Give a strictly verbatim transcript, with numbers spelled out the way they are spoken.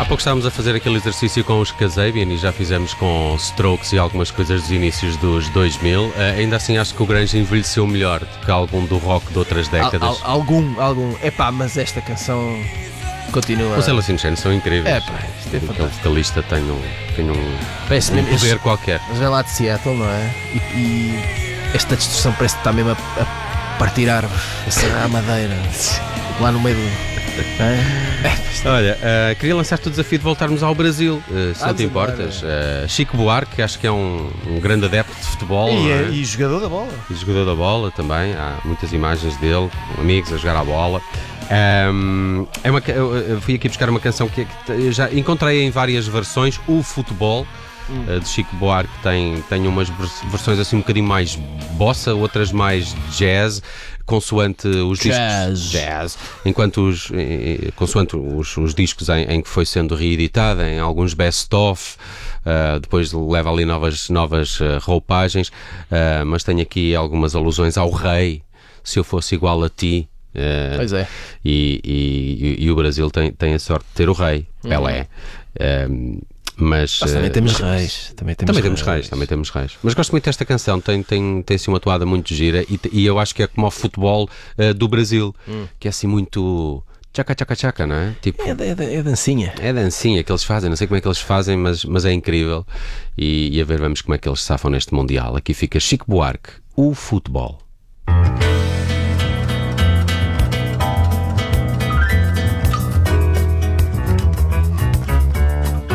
Há pouco estávamos a fazer aquele exercício com os Kasabian e já fizemos com Strokes e algumas coisas dos inícios dos dois mil. Uh, ainda assim acho que o grunge envelheceu melhor do que algum do rock de outras décadas. Al, al, algum, algum. Epá, mas esta canção continua. Os Alice in Chains são incríveis. É, pá, isto é Aquele fantástico. vocalista tem um, tem um, Parece um mesmo- poder eles- qualquer. Mas vem lá de Seattle, não é? E, e esta destruição parece que está mesmo a, a partir árvores, a serrar a madeira, lá no meio do. É? Olha, uh, queria lançar-te o desafio de voltarmos ao Brasil, uh, se Ah, não te embora. importas. Uh, Chico Buarque, acho que é um, um grande adepto de futebol, E, não é- é? e jogador da bola. E jogador da bola também, há muitas imagens dele, com amigos a jogar à bola. Um, é uma, ca- eu, eu fui aqui buscar uma canção que, que eu já encontrei em várias versões. O Futebol, Hum. uh, de Chico Buarque, tem, tem umas vers- versões assim um bocadinho mais bossa, outras mais jazz, consoante os Jazz. discos jazz, enquanto os, eh, consoante os, os discos em, em que foi sendo reeditada, em alguns best-of. Uh, depois leva ali novas, novas uh, roupagens, uh, mas tenho aqui algumas alusões ao rei, Se Eu Fosse Igual a Ti. Uh, Pois é. e, e- e o Brasil tem, tem a sorte de ter o rei, Pelé. Um, mas Nós também uh, temos mas- reis. Também temos também temos reis, também temos reis. Mas gosto muito desta canção, tem, tem, tem assim uma toada muito gira e, te- e eu acho que é como o futebol uh, do Brasil, que é assim muito tchaca tchaca tchaca, não é? Tipo, É, é, é dancinha. é dancinha que eles fazem, não sei como é que eles fazem, mas, mas é incrível. E, e a ver, vamos como é que eles se safam neste Mundial. Aqui fica Chico Buarque, o futebol.